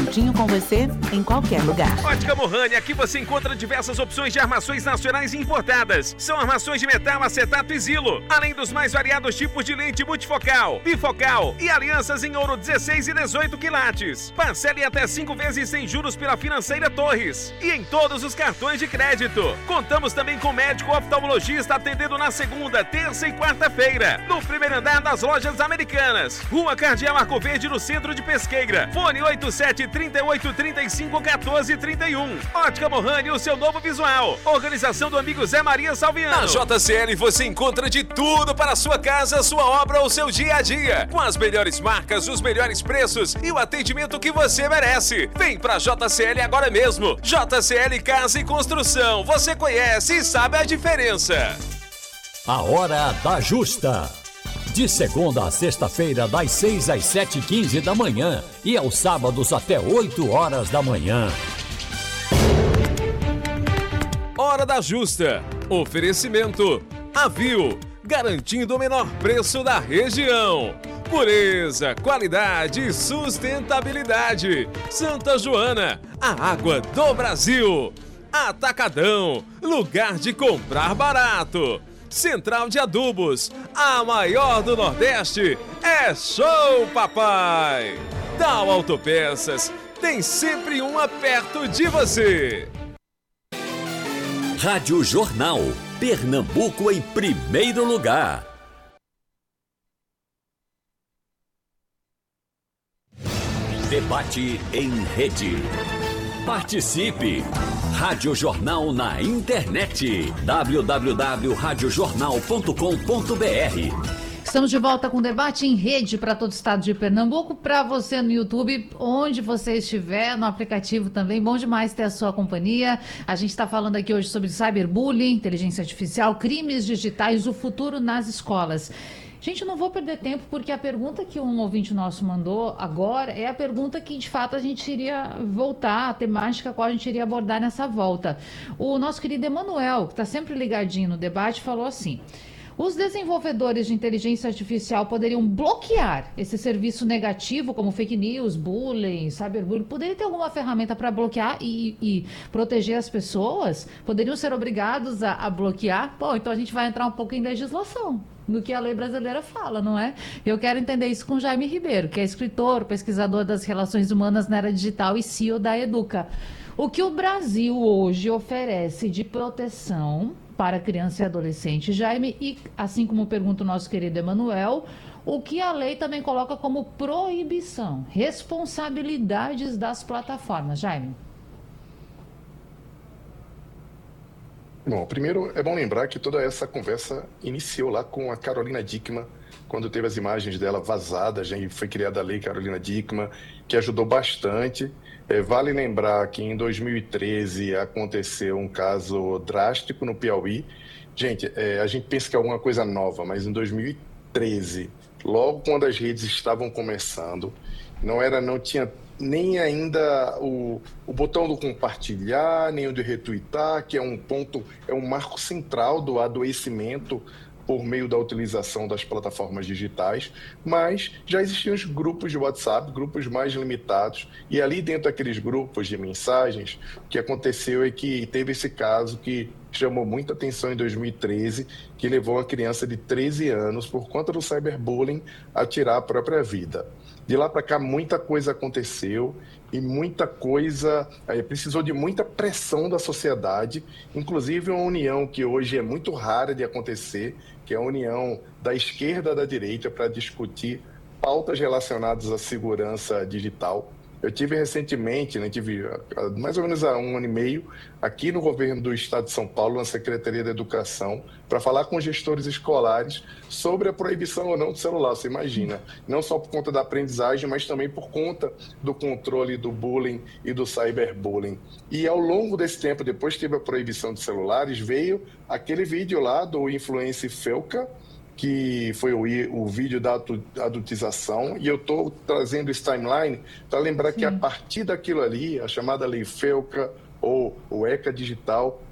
juntinho com você em qualquer lugar. Ótica Mohani, aqui você encontra diversas opções de armações nacionais e importadas. São armações de metal, acetato e Zilo, além dos mais variados tipos de lente multifocal, bifocal e alianças em ouro 16 e 18 quilates. Parcele até 5 vezes sem juros pela Financeira Torres e em todos os cartões de crédito. Contamos também com médico oftalmologista atendendo na segunda, terça e quarta-feira, no primeiro andar das Lojas Americanas, Rua Cardeal Arco Verde, no centro de Pesqueira. Fone 8738351431. Ótica Mohani, o seu novo visual. Organização do amigo Zé Maria Salviano. Na JCL você encontra de tudo para a sua casa, sua obra ou seu dia a dia. Com as melhores marcas, os melhores preços e o atendimento que você merece. Vem pra JCL agora mesmo. JCL Casa e Construção. Você conhece e sabe a diferença. A Hora da Justa. De segunda a sexta-feira, das 6 às 7h15 da manhã e aos sábados até 8 horas da manhã. Hora da Justa. Oferecimento Avil, garantindo o menor preço da região. Pureza, qualidade e sustentabilidade. Santa Joana, a água do Brasil. Atacadão, lugar de comprar barato. Central de Adubos, a maior do Nordeste, é Show Papai. Tal Autopeças, tem sempre uma perto de você. Rádio Jornal, Pernambuco em primeiro lugar. Debate em rede. Participe! Rádio Jornal na internet. www.radiojornal.com.br. Estamos de volta com debate em rede para todo o estado de Pernambuco, para você no YouTube, onde você estiver, no aplicativo também. Bom demais ter a sua companhia. A gente está falando aqui hoje sobre cyberbullying, inteligência artificial, crimes digitais, o futuro nas escolas. Gente, eu não vou perder tempo, porque a pergunta que um ouvinte nosso mandou agora é a pergunta que, de fato, a gente iria voltar, a temática a qual a gente iria abordar nessa volta. O nosso querido Emanuel, que está sempre ligadinho no debate, falou assim: os desenvolvedores de inteligência artificial poderiam bloquear esse serviço negativo, como fake news, bullying, cyberbullying? Poderia ter alguma ferramenta para bloquear e proteger as pessoas? Poderiam ser obrigados a bloquear? Bom, então a gente vai entrar um pouco em legislação, no que a lei brasileira fala, não é? Eu quero entender isso com Jaime Ribeiro, que é escritor, pesquisador das relações humanas na era digital e CEO da Educa. O que o Brasil hoje oferece de proteção para criança e adolescente, Jaime, e assim como pergunta o nosso querido Emanuel, o que a lei também coloca como proibição, responsabilidades das plataformas, Jaime? Bom, primeiro é bom lembrar que toda essa conversa iniciou lá com a Carolina Dickmann, quando teve as imagens dela vazadas, já foi criada a lei Carolina Dickmann, que ajudou bastante. Vale lembrar que em 2013 aconteceu um caso drástico no Piauí. Gente, a gente pensa que é alguma coisa nova, mas em 2013, logo quando as redes estavam começando, não tinha nem ainda o botão do compartilhar, nem o de retweetar, que é um marco central do adoecimento por meio da utilização das plataformas digitais, mas já existiam os grupos de WhatsApp, grupos mais limitados, e ali dentro daqueles grupos de mensagens, o que aconteceu é que teve esse caso que chamou muita atenção em 2013, que levou uma criança de 13 anos, por conta do cyberbullying, a tirar a própria vida. De lá para cá, muita coisa aconteceu e muita coisa precisou de muita pressão da sociedade, inclusive uma união que hoje é muito rara de acontecer, que é a união da esquerda e da direita para discutir pautas relacionadas à segurança digital. Eu tive recentemente, mais ou menos há 1 ano e meio, aqui no governo do estado de São Paulo, na Secretaria da Educação, para falar com gestores escolares sobre a proibição ou não do celular. Você imagina, não só por conta da aprendizagem, mas também por conta do controle do bullying e do cyberbullying. E ao longo desse tempo, depois que teve a proibição de celulares, veio aquele vídeo lá do influencer Felca, que foi o vídeo da adultização, e eu estou trazendo esse timeline para lembrar que a partir daquilo ali, a chamada Lei Felca ou o ECA Digital,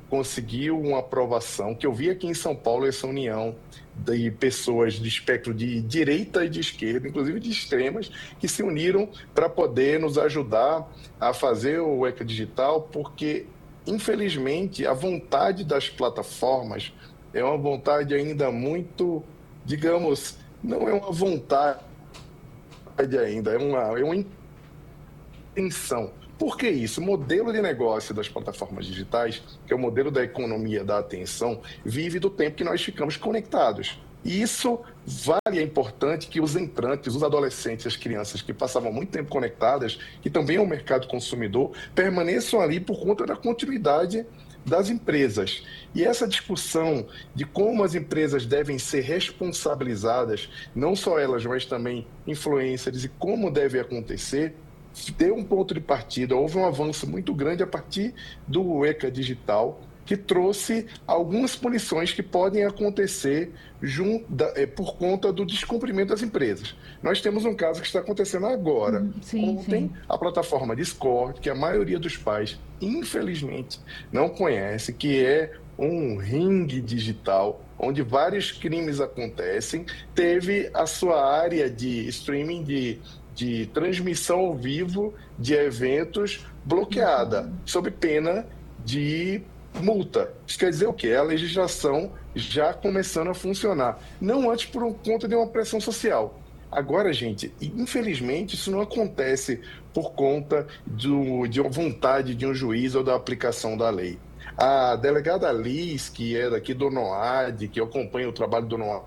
conseguiu uma aprovação, que eu vi aqui em São Paulo, essa união de pessoas de espectro de direita e de esquerda, inclusive de extremas, que se uniram para poder nos ajudar a fazer o ECA Digital, porque, infelizmente, a vontade das plataformas é uma vontade ainda muito, digamos, não é uma vontade ainda, é uma intenção. Por que isso? O modelo de negócio das plataformas digitais, que é o modelo da economia da atenção, vive do tempo que nós ficamos conectados. E isso é importante que os entrantes, os adolescentes, as crianças que passavam muito tempo conectadas, que também é um mercado consumidor, permaneçam ali por conta da continuidade das empresas. E essa discussão de como as empresas devem ser responsabilizadas, não só elas, mas também influencers, e como deve acontecer, deu um ponto de partida, houve um avanço muito grande a partir do ECA Digital, que trouxe algumas punições que podem acontecer por conta do descumprimento das empresas. Nós temos um caso que está acontecendo agora. Ontem, a plataforma Discord, que a maioria dos pais, infelizmente, não conhece, que é um ringue digital, onde vários crimes acontecem, teve a sua área de streaming, de transmissão ao vivo de eventos bloqueada, sob pena de multa. Isso quer dizer o quê? A legislação já começando a funcionar. Não antes por conta de uma pressão social. Agora, gente, infelizmente, isso não acontece por conta de uma vontade de um juiz ou da aplicação da lei. A delegada Liz, que é daqui do NOAD, que acompanha o trabalho do NOAD,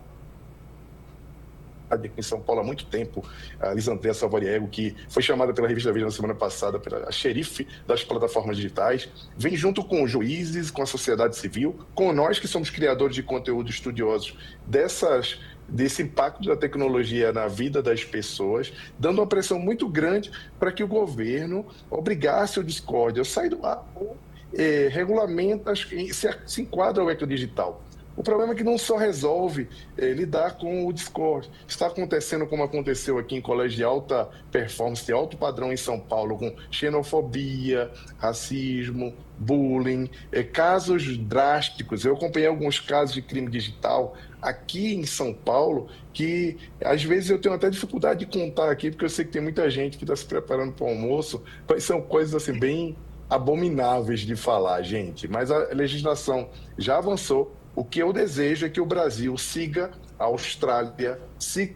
aqui em São Paulo há muito tempo, a Liz Andréa Salvariego, que foi chamada pela Revista Veja na semana passada pela xerife das plataformas digitais, vem junto com os juízes, com a sociedade civil, com nós que somos criadores de conteúdo estudiosos desse impacto da tecnologia na vida das pessoas, dando uma pressão muito grande para que o governo obrigasse o Discord a sair do ar, regulamenta, se enquadra o ECA Digital. O problema é que não só resolve lidar com o Discord. Está acontecendo como aconteceu aqui em colégio de alta performance, de alto padrão em São Paulo, com xenofobia, racismo, bullying, casos drásticos. Eu acompanhei alguns casos de crime digital aqui em São Paulo, que às vezes eu tenho até dificuldade de contar aqui, porque eu sei que tem muita gente que está se preparando para o almoço, mas são coisas assim bem abomináveis de falar, gente. Mas a legislação já avançou. O que eu desejo é que o Brasil siga a Austrália, siga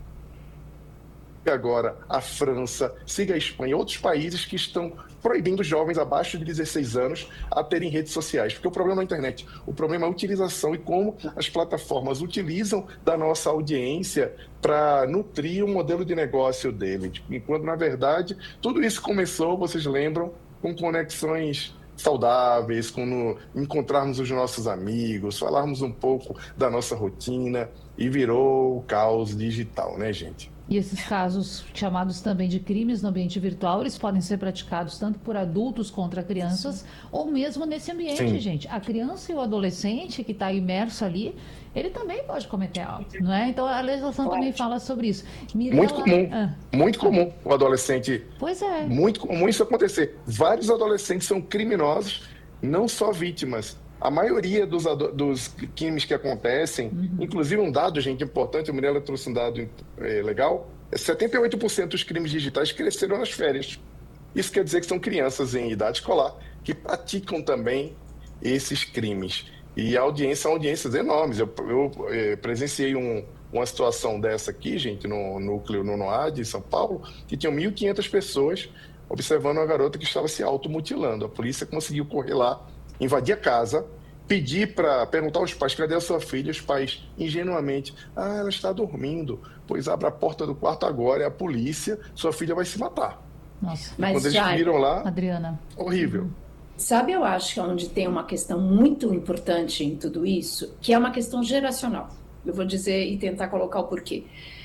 agora a França, siga a Espanha, outros países que estão proibindo jovens abaixo de 16 anos a terem redes sociais. Porque o problema não é a internet, o problema é a utilização e como as plataformas utilizam da nossa audiência para nutrir o modelo de negócio dele. Enquanto, na verdade, tudo isso começou, vocês lembram, com conexões saudáveis, quando encontrarmos os nossos amigos, falarmos um pouco da nossa rotina, e virou o caos digital, né, gente? E esses casos chamados também de crimes no ambiente virtual, eles podem ser praticados tanto por adultos contra crianças, ou mesmo nesse ambiente, Sim. gente. A criança e o adolescente que está imerso ali, ele também pode cometer algo, não é? Então a legislação também fala sobre isso. Mirela... Muito comum o adolescente. Pois é. Muito comum isso acontecer. Vários adolescentes são criminosos, não só vítimas. A maioria dos crimes que acontecem, inclusive um dado, gente, importante, a Mirela trouxe um dado legal, 78% dos crimes digitais cresceram nas férias. Isso quer dizer que são crianças em idade escolar que praticam também esses crimes. E são audiências enormes. Eu presenciei uma situação dessa aqui, gente, no núcleo no NOAD, em São Paulo, que tinham 1.500 pessoas observando uma garota que estava se automutilando. A polícia conseguiu correr lá, invadir a casa, perguntar aos pais, cadê a sua filha? Os pais, ingenuamente, ela está dormindo, pois abre a porta do quarto agora, é a polícia, sua filha vai se matar. Nossa. Mas quando eles viram lá, Adriana. horrível. Sabe, eu acho que onde tem uma questão muito importante em tudo isso, que é uma questão geracional. Eu vou dizer e tentar colocar o porquê.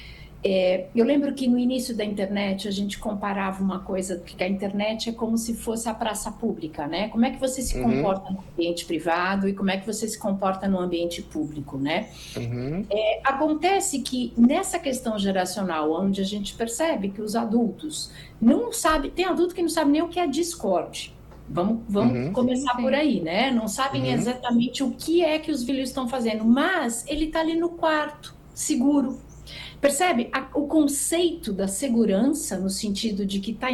Eu lembro que no início da internet a gente comparava uma coisa, que a internet é como se fosse a praça pública, né? Como é que você se comporta no ambiente privado e como é que você se comporta no ambiente público, né? Acontece que nessa questão geracional, onde a gente percebe que os adultos não sabem, tem adulto que não sabe nem o que é Discord, Vamos começar por aí, né? Não sabem exatamente o que é que os filhos estão fazendo, mas ele está ali no quarto, seguro. Percebe? O conceito da segurança, no sentido de que está